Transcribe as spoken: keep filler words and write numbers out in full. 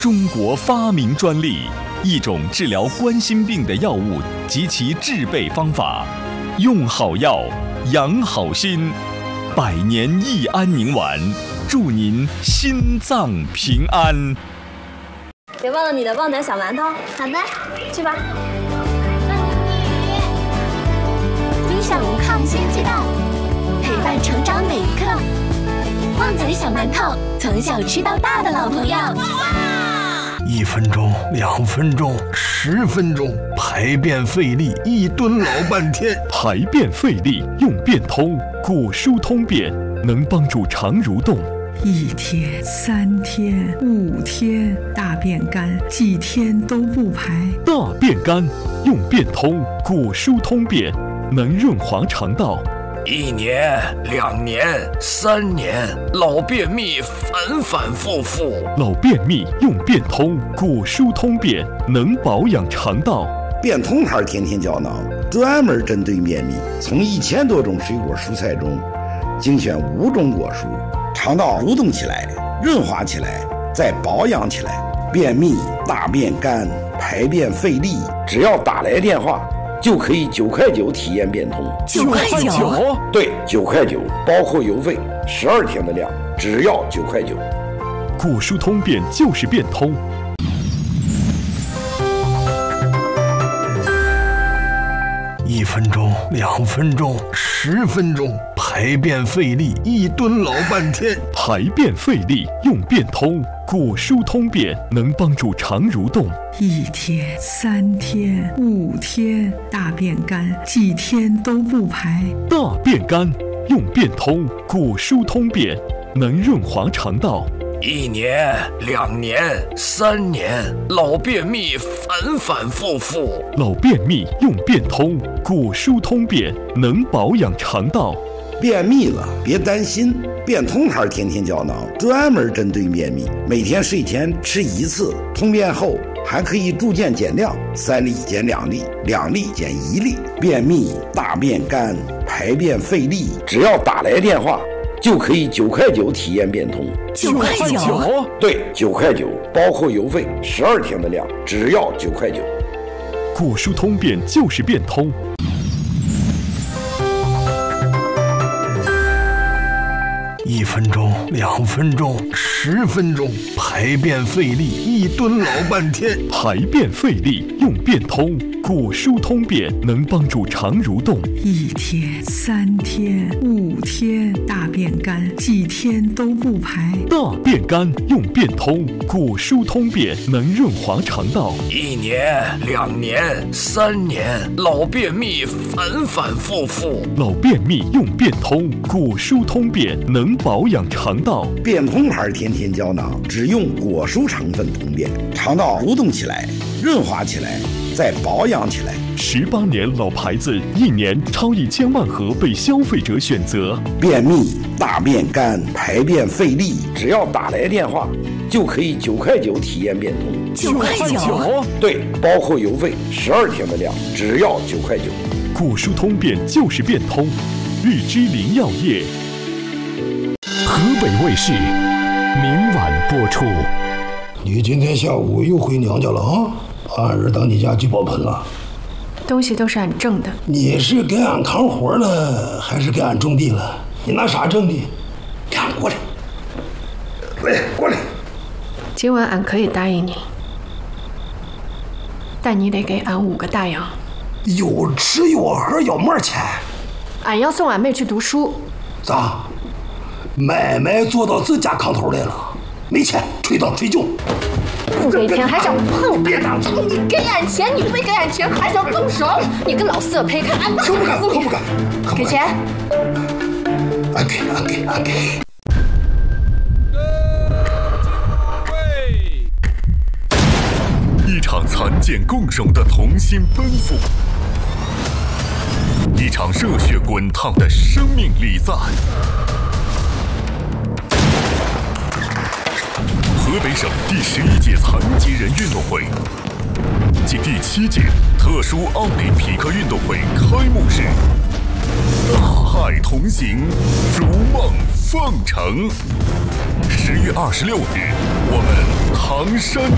中国发明专利，一种治疗冠心病的药物及其制备方法。用好药，养好心，百年益安宁丸，祝您心脏平安。 别忘了你的旺仔小馒头。 好的， 去吧。 分享抗新鸡蛋，陪伴成长每一刻。旺仔小馒头，从小吃到大的老朋友。 一分钟，两分钟，十分钟，排便费力，一蹲老半天。 排便费力用便通，果蔬通便能帮助肠蠕动。 一天、三天、五天，大便干，几天都不排。 大便干用便通，果蔬通便能润滑肠道。 一年、两年、三年，老便秘反反复复。 老便秘用便通，果蔬通便能保养肠道。 便通牌甜甜胶囊专门针对便秘，从一千多种水果蔬菜中精选五种果蔬，肠道蠕动起来，润滑起来，再保养起来。便秘、大便干、排便费力，只要打来电话就可以九块九体验变通。 九块九？ 对，九块九，包括邮费，十二天的量，只要九块九。 果蔬通便就是变通。 一分钟，两分钟，十分钟，排便费力，一蹲老半天。 排便费力用便通，果蔬通便能帮助肠蠕动。 一天、三天、五天，大便干，几天都不排。 大便干用便通，果蔬通便能润滑肠道。 一年、两年、三年，老便秘反反复复。 老便秘用便通，果蔬通便能保养肠道。 便秘了别担心，便通牌甜甜胶囊专门针对便秘，每天睡前吃一次，通便后还可以逐渐减量，三粒减两粒，两粒减一粒。便秘、大便干、排便费力，只要打来电话就可以九块九体验变通。 九块九？ 对，九块九，包括邮费，十二天的量，只要九块九。 果蔬通便就是变通。 一分钟，两分钟，十分钟，排便费力，一蹲老半天。 排便费力用便通，果蔬通便能帮助肠蠕动。 一天、三天、五天，大便干，几天都不排。 大便干用便通，果蔬通便能润滑肠道。 一年、两年、三年，老便秘反反复复。 老便秘用便通，果蔬通便能保养肠道。 便通牌甜甜胶囊只用果蔬成分通便，肠道蠕动起来，润滑起来，再保养起来。 十八年老牌子，一年超一千万盒被消费者选择。 便秘、大便干、排便费力，只要打来电话就可以九块九体验变通。 九块九？ 对，包括邮费，十二天的量，只要九块九。 果蔬通便就是变通。日之林药业。 河北卫视明晚播出。 你今天下午又回娘家了啊？俺儿到你家去爆盆了。 东西都是俺挣的。 你是给俺扛活了，还是给俺种地了？你拿啥挣的？给俺过来，来过来。 今晚俺可以答应你，但你得给俺五个大洋。 有吃有喝要么钱？ 俺要送俺妹去读书。 咋？买卖做到自家炕头来了，没钱吹刀吹酒。 不给钱还想碰？ 别打字！ 你给俺钱，你没给俺钱还想动手？你跟老四赔看俺可不敢，可不敢， 给钱！ 俺给，俺给，俺给。 一场残剑共手的同心奔赴，一场热血滚烫的生命礼赞。河北省第十一届残疾人运动会及第七届特殊奥林匹克运动会开幕式，大爱同行，如梦奉承。十月二十六日，我们唐山